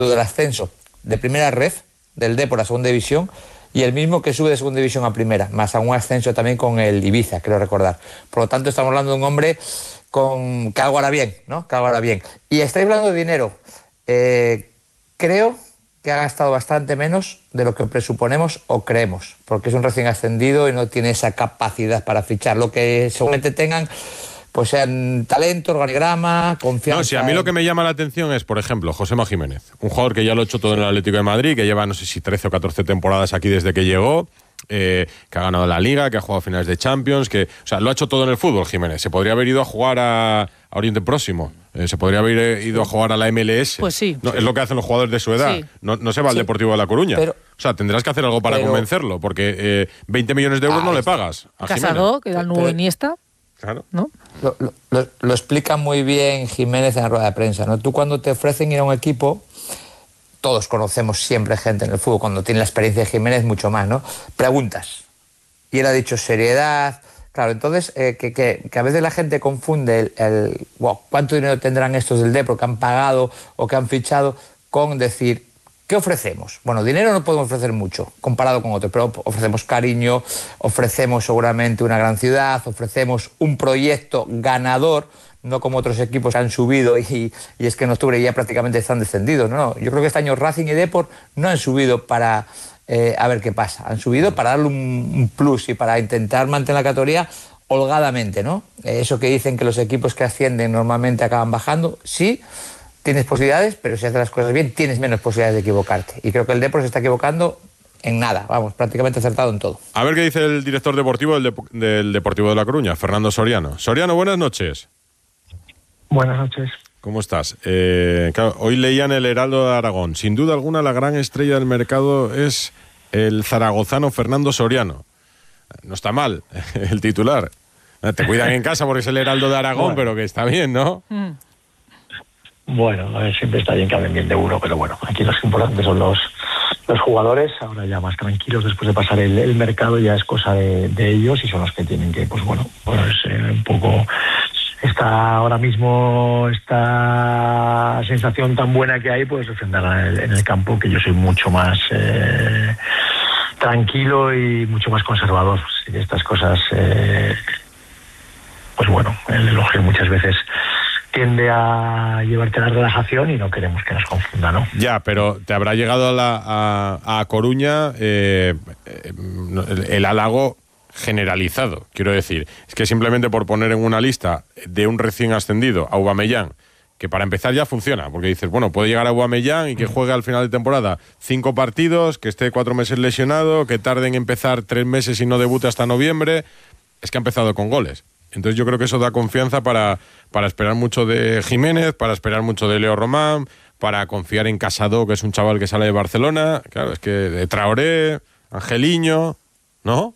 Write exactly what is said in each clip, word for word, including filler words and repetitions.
del ascenso de primera ref del Depor a segunda división y el mismo que sube de segunda división a primera, más a un ascenso también con el Ibiza, creo recordar. Por lo tanto, estamos hablando de un hombre con que algo hará bien, ¿no? Que algo hará bien. Y estáis hablando de dinero. Eh, creo que ha gastado bastante menos de lo que presuponemos o creemos, porque es un recién ascendido y no tiene esa capacidad para fichar. Lo que seguramente tengan, pues sean talento, organigrama, confianza. No, si a mí lo que me llama la atención es, por ejemplo, Josema Jiménez, un jugador que ya lo ha hecho todo en el Atlético de Madrid, que lleva no sé si trece o catorce temporadas aquí desde que llegó, eh, que ha ganado la Liga, que ha jugado finales de Champions, que, o sea, lo ha hecho todo en el fútbol, Jiménez. Se podría haber ido a jugar a, a Oriente Próximo, eh, se podría haber ido a jugar a la M L S. Pues sí. No, es lo que hacen los jugadores de su edad. Sí. No, no se va al sí. Deportivo de La Coruña. Pero, o sea, tendrás que hacer algo para pero, convencerlo, porque eh, veinte millones de euros ah, no le pagas a Casado, que da el nuevo Iniesta. Claro. ¿No? Lo, lo, lo explica muy bien Jiménez en la rueda de prensa, ¿no? Tú cuando te ofrecen ir a un equipo, todos conocemos siempre gente en el fútbol, cuando tiene la experiencia de Jiménez mucho más, ¿no? Preguntas. Y él ha dicho seriedad. Claro, entonces eh, que, que, que a veces la gente confunde el, el wow, cuánto dinero tendrán estos del Depor que han pagado o que han fichado con decir, ¿qué ofrecemos? Bueno, dinero no podemos ofrecer mucho comparado con otros, pero ofrecemos cariño, ofrecemos seguramente una gran ciudad, ofrecemos un proyecto ganador, no como otros equipos que han subido y, y es que en octubre ya prácticamente están descendidos. No, yo creo que este año Racing y Depor no han subido para eh, a ver qué pasa, han subido para darle un, un plus y para intentar mantener la categoría holgadamente, ¿no? Eso que dicen que los equipos que ascienden normalmente acaban bajando, sí. Tienes posibilidades, pero si haces las cosas bien, tienes menos posibilidades de equivocarte. Y creo que el Depor se está equivocando en nada, vamos, prácticamente acertado en todo. A ver qué dice el director deportivo del, Dep- del Deportivo de La Coruña, Fernando Soriano. Soriano, buenas noches. Buenas noches. ¿Cómo estás? Eh, claro, hoy leían el Heraldo de Aragón. Sin duda alguna, la gran estrella del mercado es el zaragozano Fernando Soriano. No está mal el titular. Te cuidan en casa porque es el Heraldo de Aragón, bueno, pero que está bien, ¿no? Mm. Bueno, a ver, siempre está bien que hablen bien de uno, pero bueno, aquí los importantes son los, los jugadores, ahora ya más tranquilos después de pasar el, el mercado, ya es cosa de, de ellos y son los que tienen que, pues bueno, pues eh, un poco está ahora mismo esta sensación tan buena que hay, pues refrendarla en el, en el campo, que yo soy mucho más eh, tranquilo y mucho más conservador. Así que estas cosas, eh, pues bueno, el elogio muchas veces tiende a llevarte a la relajación y no queremos que nos confunda, ¿no? Ya, pero te habrá llegado a, la, a, a Coruña eh, el, el halago generalizado, quiero decir. Es que simplemente por poner en una lista de un recién ascendido, Aubameyang, que para empezar ya funciona, porque dices, bueno, puede llegar a Aubameyang y que juegue al final de temporada cinco partidos, que esté cuatro meses lesionado, que tarde en empezar tres meses y no debute hasta noviembre. Es que ha empezado con goles. Entonces yo creo que eso da confianza para, para esperar mucho de Jiménez, para esperar mucho de Leo Román, para confiar en Casado, que es un chaval que sale de Barcelona. Claro, es que de Traoré, Angeliño, ¿no?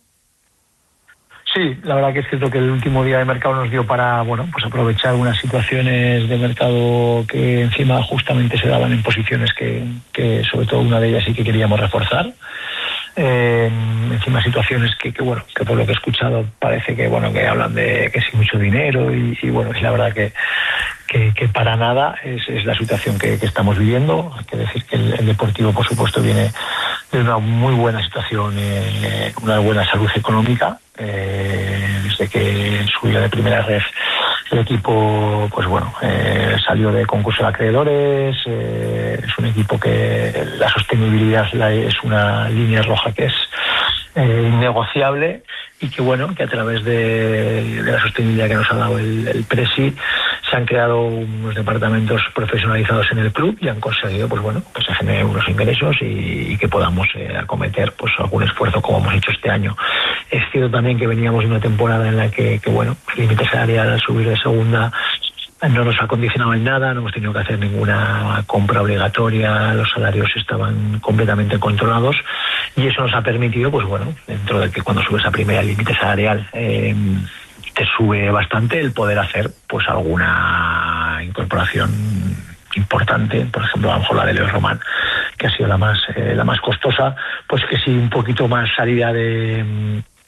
Sí, la verdad que es cierto que el último día de mercado nos dio para, bueno, pues aprovechar unas situaciones de mercado que encima justamente se daban en posiciones que, que sobre todo una de ellas sí que queríamos reforzar. Eh, encima situaciones que, que bueno, que por lo que he escuchado parece que bueno, que hablan de que sí mucho dinero y, y bueno, es la verdad que que, que para nada es, es la situación que, que estamos viviendo. Hay que decir que el, el Deportivo, por supuesto, viene de una muy buena situación, eh, una buena salud económica, eh, desde que en su día de primera red el equipo, pues bueno, eh, salió de concurso de acreedores, eh, es un equipo que la sostenibilidad la, es una línea roja que es eh, innegociable y que bueno, que a través de, de la sostenibilidad que nos ha dado el, el Presi se han creado unos departamentos profesionalizados en el club y han conseguido, pues bueno, que se generen unos ingresos y, y que podamos eh, acometer pues algún esfuerzo como hemos hecho este año. Es cierto también que veníamos de una temporada en la que, que bueno, el límite salarial al subir de segunda no nos ha condicionado en nada, no hemos tenido que hacer ninguna compra obligatoria, los salarios estaban completamente controlados y eso nos ha permitido, pues bueno, dentro de que cuando subes a primera el límite salarial eh, te sube bastante el poder hacer pues alguna incorporación importante, por ejemplo a lo mejor la de Leo Román, que ha sido la más eh, la más costosa, pues que sí un poquito más salida de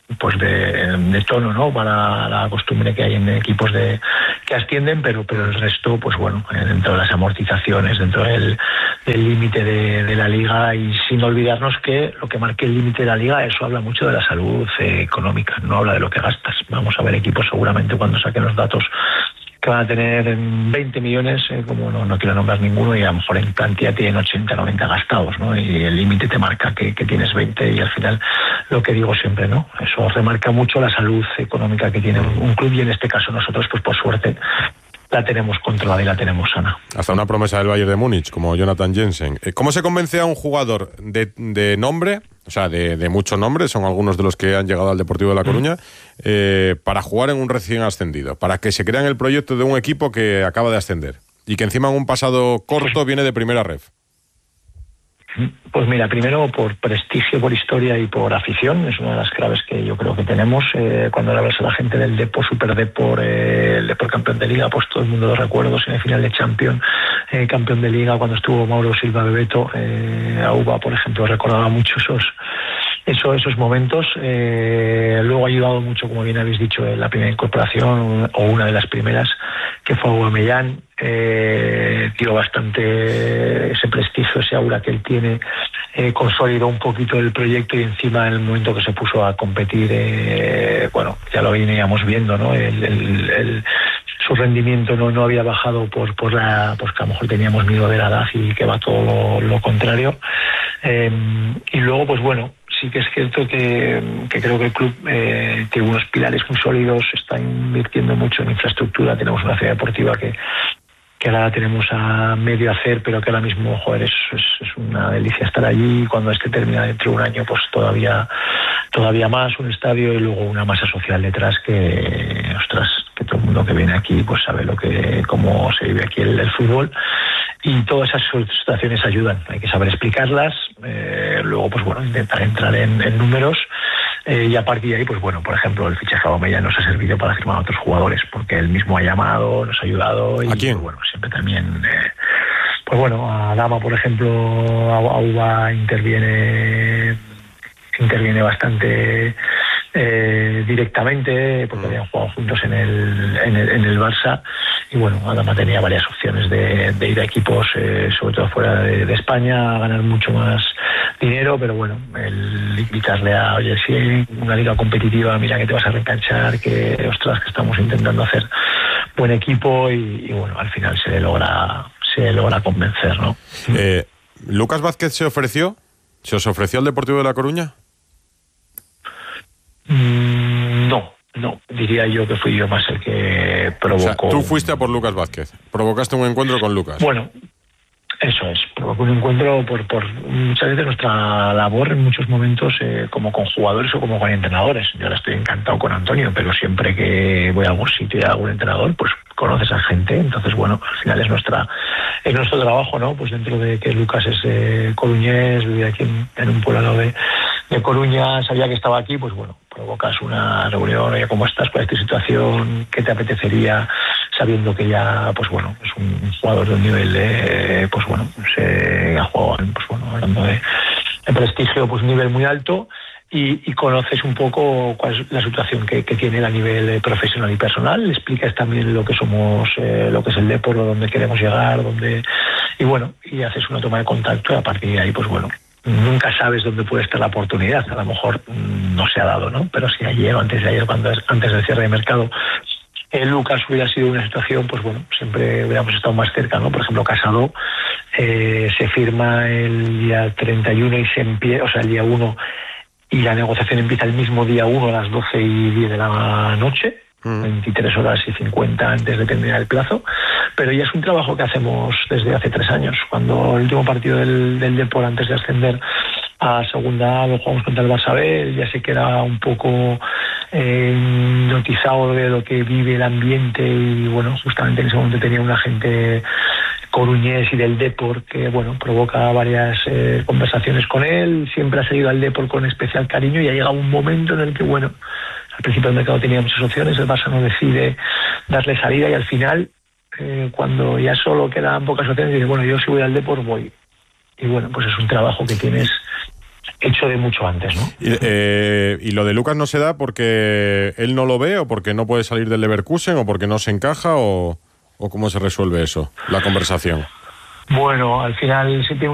pues de, de tono, ¿no? Para la costumbre que hay en equipos de que ascienden, pero pero el resto, pues bueno, dentro de las amortizaciones, dentro del límite de, de la liga, y sin olvidarnos que lo que marque el límite de la liga, eso habla mucho de la salud eh, económica, no habla de lo que gastas. Vamos a ver equipos seguramente cuando saquen los datos que van a tener veinte millones, eh, como no, no quiero nombrar ninguno, y a lo mejor en plantilla tienen ochenta, noventa gastados, ¿no? Y el límite te marca que, que tienes veinte, y al final, lo que digo siempre, ¿no? Eso remarca mucho la salud económica que tiene un club, y en este caso nosotros, pues por suerte, la tenemos controlada y la tenemos sana. Hasta una promesa del Bayern de Múnich, como Jonathan Jensen. ¿Cómo se convence a un jugador de, de nombre, o sea, de, de mucho nombre, son algunos de los que han llegado al Deportivo de La Coruña, eh, para jugar en un recién ascendido, para que se crea en el proyecto de un equipo que acaba de ascender y que encima en un pasado corto viene de primera ref? Pues mira, primero por prestigio, por historia y por afición, es una de las claves que yo creo que tenemos. Eh, cuando le hablas a la gente del Depor, Super Depor, eh, el Depor campeón de Liga, pues todo el mundo lo recuerda, en el final de Champions, eh, campeón de Liga, cuando estuvo Mauro Silva Bebeto, eh, Auba, por ejemplo, recordaba mucho esos Eso, esos momentos. Eh, luego ha ayudado mucho, como bien habéis dicho, en la primera incorporación, o una de las primeras, que fue Aubameyang. Eh, dio bastante ese prestigio, ese aura que él tiene, eh, consolidó un poquito el proyecto, y encima en el momento que se puso a competir, eh, bueno, ya lo veníamos viendo, ¿no? El, el, el, su rendimiento no, no había bajado por, por la, pues que a lo mejor teníamos miedo de la edad, y que va todo lo, lo contrario. Eh, y luego, pues bueno, sí que es cierto que, que creo que el club eh, tiene unos pilares muy sólidos, está invirtiendo mucho en infraestructura, tenemos una ciudad deportiva que, que ahora la tenemos a medio hacer, pero que ahora mismo, joder, es, es, es una delicia estar allí. Cuando este termina dentro de un año, pues todavía, todavía más, un estadio, y luego una masa social detrás que, ostras, que todo el mundo que viene aquí pues sabe lo que, cómo se vive aquí el, el fútbol. Y todas esas situaciones ayudan, hay que saber explicarlas, eh, luego pues bueno, intentar entrar en, en números, eh, y a partir de ahí, pues bueno, por ejemplo, el fichaje de Aubameyang nos ha servido para firmar a otros jugadores, porque él mismo ha llamado, nos ha ayudado, y ¿A quién? Pues, bueno, siempre también, eh, pues bueno, a Dama, por ejemplo, Auba interviene, interviene bastante eh, directamente, porque habían jugado juntos en el, en el, en el Barça. Y bueno, Adama tenía varias opciones de, de ir a equipos, eh, sobre todo fuera de, de España, a ganar mucho más dinero, pero bueno, el invitarle a, oye, si hay una liga competitiva, mira que te vas a reenganchar, que ostras, que estamos intentando hacer buen equipo, y, y bueno, al final se le logra, se le logra convencer, ¿no? Eh, ¿Lucas Vázquez se ofreció? ¿Se os ofreció al Deportivo de La Coruña? Mm, no. No, diría yo que fui yo más el que provocó. O sea, tú fuiste a por Lucas Vázquez, provocaste un encuentro con Lucas. Bueno, eso es, provocó un encuentro por, por muchas veces nuestra labor en muchos momentos, eh, como con jugadores o como con entrenadores. Yo ahora estoy encantado con Antonio, pero siempre que voy a algún sitio y a algún entrenador, pues conoces a gente. Entonces, bueno, al final es nuestra es nuestro trabajo, ¿no? Pues dentro de que Lucas es eh, coruñés, vive aquí en, en un pueblo de, de Coruña, sabía que estaba aquí, pues bueno, provocas una reunión, oye, ¿cómo estás con esta situación? ¿Qué te apetecería? Sabiendo que ya, pues bueno, es un jugador de un nivel de, pues bueno, se ha jugado, pues bueno, hablando de, de prestigio, pues un nivel muy alto, y, y conoces un poco cuál es la situación que, que tiene a nivel profesional y personal, le explicas también lo que somos, eh, lo que es el Depor, dónde queremos llegar, dónde, y bueno, y haces una toma de contacto, y a partir de ahí, pues bueno, nunca sabes dónde puede estar la oportunidad, a lo mejor no se ha dado, ¿no? Pero si ayer o antes de ayer, cuando antes del cierre de mercado, eh, Lucas hubiera sido una situación, pues bueno, siempre hubiéramos estado más cerca, ¿no? Por ejemplo, Casado eh, se firma el día treinta y uno y se empieza, o sea, el día uno, y la negociación empieza el mismo día uno a las doce y diez de la noche, mm. veintitrés horas y cincuenta antes de terminar el plazo, pero ya es un trabajo que hacemos desde hace tres años. Cuando el último partido del, del Depor antes de ascender a segunda lo jugamos contra el Barça B, ya sé que era un poco eh, notizado de lo que vive el ambiente, y bueno, justamente en ese momento tenía un agente coruñés y del Depor que bueno, provoca varias eh, conversaciones con él, siempre ha seguido al Depor con especial cariño, y ha llegado un momento en el que bueno, al principio del mercado tenía muchas opciones, el Barça no decide darle salida, y al final eh, cuando ya solo quedan pocas opciones dice, bueno, yo si voy al Depor voy. Y bueno, pues es un trabajo que tienes hecho de mucho antes, ¿no? Y, eh, ¿Y lo de Lucas no se da porque él no lo ve o porque no puede salir del Leverkusen o porque no se encaja o, o cómo se resuelve eso, la conversación? Bueno, al final se tiene